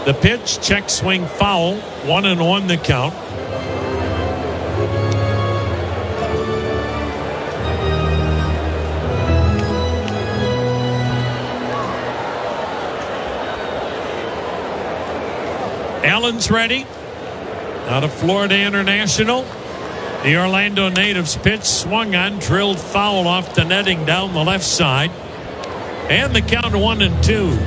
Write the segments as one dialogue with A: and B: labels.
A: The pitch, check swing foul. 1-1 the count. Allen's ready. Out of Florida International. The Orlando native's pitch swung on, drilled foul off the netting down the left side. And the count 1-2.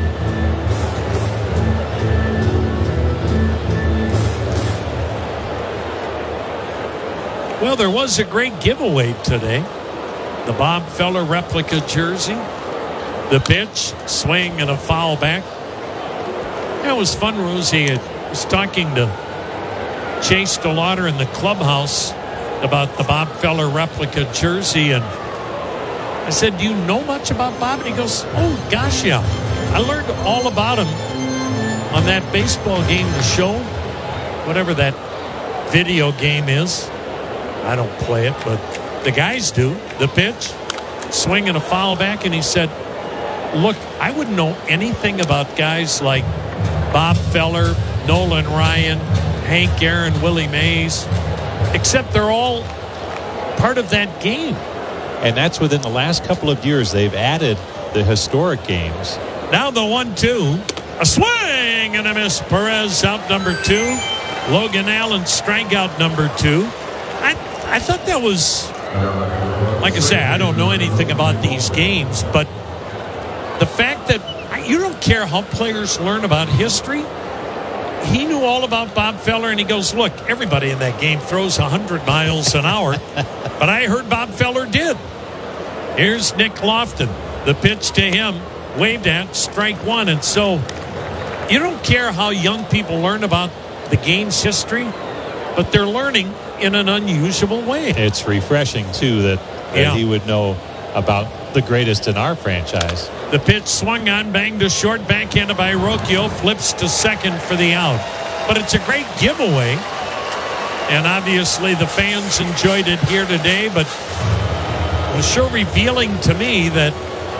A: Well, there was a great giveaway today. The Bob Feller replica jersey. The pitch, swing, and a foul back. It was fun, Rosie. I was talking to Chase DeLauder in the clubhouse about the Bob Feller replica jersey, and I said, do you know much about Bob? And he goes, oh, gosh, yeah. I learned all about him on that baseball game, The Show, whatever that video game is. I don't play it, but the guys do. The pitch, swing and a foul back, and he said, look, I wouldn't know anything about guys like Bob Feller, Nolan Ryan, Hank Aaron, Willie Mays, except they're all part of that game.
B: And that's within the last couple of years. They've added the historic games.
A: Now the 1-2. A swing and a miss. Perez out number 2. Logan Allen strikeout number 2. I thought that was, like I say, I don't know anything about these games, but the fact that you don't care how players learn about history. He knew all about Bob Feller, and he goes, look, everybody in that game throws 100 miles an hour, but I heard Bob Feller did. Here's Nick Lofton. The pitch to him, waved at, strike one. And so you don't care how young people learn about the game's history, but they're learning in an unusual way.
B: It's refreshing, too, that he would know about the greatest in our franchise.
A: The pitch swung on, banged to short, backhanded by Rocchio, flips to second for the out. But it's a great giveaway, and obviously the fans enjoyed it here today, but it was sure revealing to me that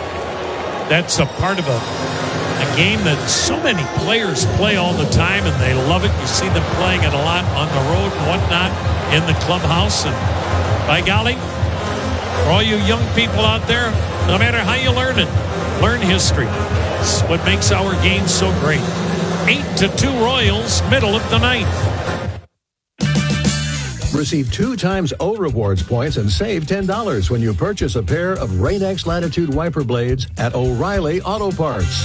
A: that's a part of a game that so many players play all the time, and they love it. You see them playing it a lot on the road and whatnot in the clubhouse, and by golly, for all you young people out there, no matter how you learn it, learn history. It's what makes our game so great. 8-2 Royals, middle of the ninth.
C: Receive 2 times O Rewards points and save $10 when you purchase a pair of Rain-X Latitude wiper blades at O'Reilly Auto Parts.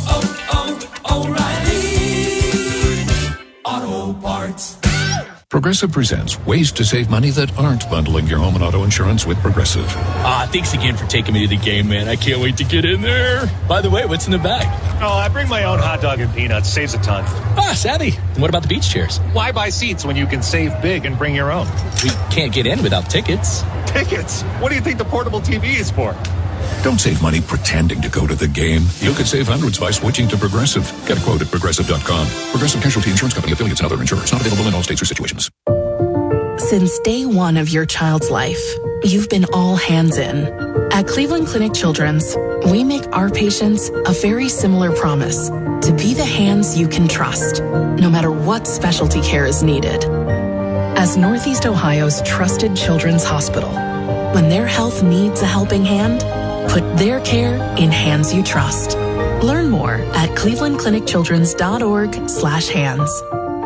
D: O'Reilly Auto Parts.
E: Progressive presents ways to save money that aren't bundling your home and auto insurance with Progressive.
F: Thanks again for taking me to the game, man. I can't wait to get in there. By the way, what's in the bag?
G: Oh, I bring my own hot dog and peanuts. Saves a ton.
F: Savvy. And what about the beach chairs?
G: Why buy seats when you can save big and bring your own?
F: We can't get in without tickets.
G: Tickets? What do you think the portable TV is for?
E: Don't save money pretending to go to the game. You could save hundreds by switching to Progressive. Get a quote at Progressive.com. Progressive Casualty Insurance Company, affiliates, and other insurers. Not available in all states or situations.
H: Since day one of your child's life, you've been all hands in. At Cleveland Clinic Children's, we make our patients a very similar promise to be the hands you can trust, no matter what specialty care is needed. As Northeast Ohio's trusted children's hospital, when their health needs a helping hand, put their care in hands you trust. Learn more at clevelandclinicchildrens.org/hands.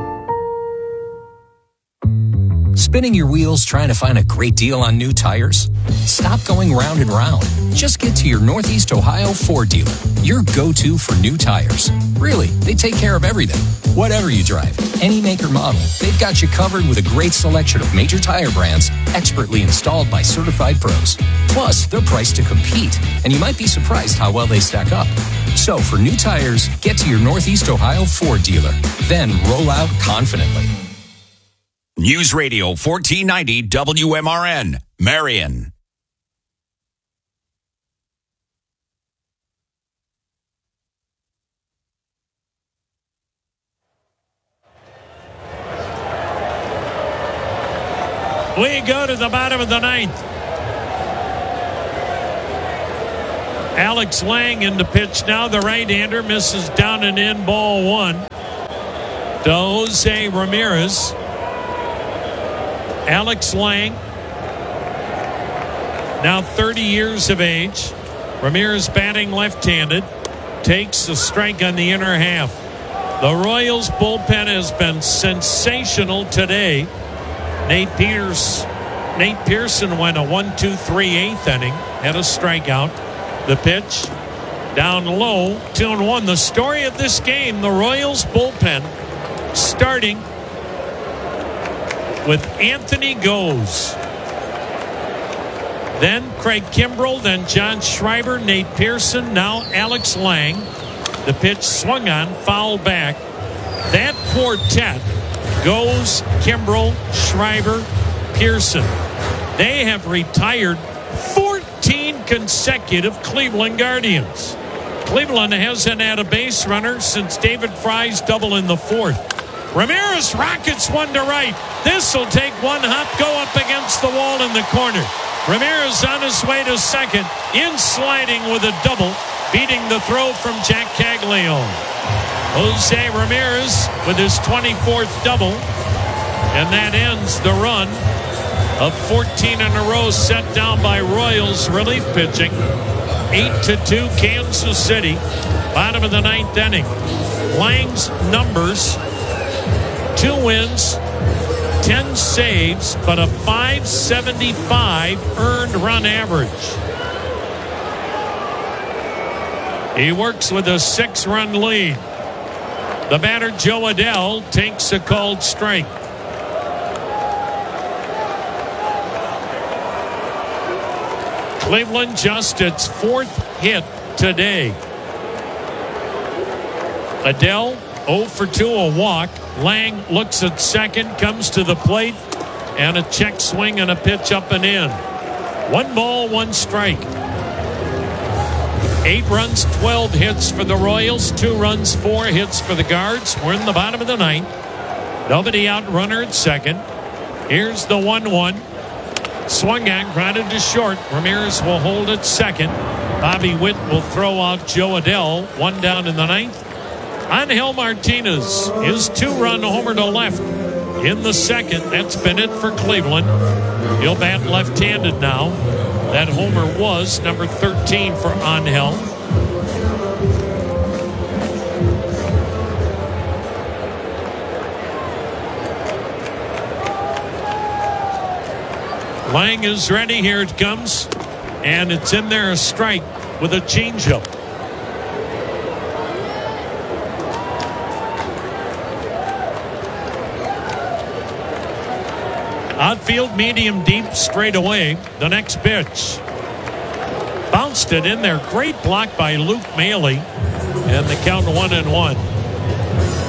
I: Spinning your wheels trying to find a great deal on new tires? Stop going round and round. Just get to your Northeast Ohio Ford dealer, your go-to for new tires. Really, they take care of everything. Whatever you drive, any make or model, they've got you covered with a great selection of major tire brands, expertly installed by certified pros. Plus, they're priced to compete, and you might be surprised how well they stack up. So for new tires, get to your Northeast Ohio Ford dealer. Then roll out confidently.
J: News Radio 1490 WMRN, Marion.
A: We go to the bottom of the ninth. Alex Lang in the pitch now. The right-hander misses down and in, ball one. to Jose Ramirez. Alex Lang, now 30 years of age. Ramirez batting left-handed. Takes a strike on the inner half. The Royals bullpen has been sensational today. Nate Pearson went a 1-2-3/8 inning. Had a strikeout. The pitch down low, 2-1. The story of this game, the Royals bullpen starting with Anthony Goes. Then Craig Kimbrell, then John Schreiber, Nate Pearson, now Alex Lang. The pitch swung on, fouled back. That quartet, Goes, Kimbrell, Schreiber, Pearson. They have retired 14 consecutive Cleveland Guardians. Cleveland hasn't had a base runner since David Fry's double in the fourth. Ramirez rockets one to right. This will take one hop, go up against the wall in the corner. Ramirez on his way to second, in sliding with a double, beating the throw from Jack Caglione. Jose Ramirez with his 24th double, and that ends the run of 14 in a row set down by Royals relief pitching. 8-2 Kansas City, bottom of the ninth inning. Lang's numbers: 2 wins, 10 saves, but a .575 earned run average. He works with a 6-run lead. The batter, Joe Adell, takes a called strike. Cleveland just its 4th hit today. Adell 0 for 2, a walk. Lang looks at second, comes to the plate, and a check swing and a pitch up and in. 1 ball, 1 strike. 8 runs, 12 hits for the Royals. 2 runs, 4 hits for the Guards. We're in the bottom of the ninth. Nobody out, runner at second. Here's the 1-1. Swung on, grounded to short. Ramirez will hold at second. Bobby Witt will throw out Joe Adell. 1 down in the ninth. Angel Martinez, his 2-run homer to left in the second. That's been it for Cleveland. He'll bat left-handed now. That homer was number 13 for Angel. Lang is ready. Here it comes. And it's in there, a strike with a changeup. Outfield, medium deep, straight away. The next pitch. Bounced it in there. Great block by Luke Maile. And the count 1-1.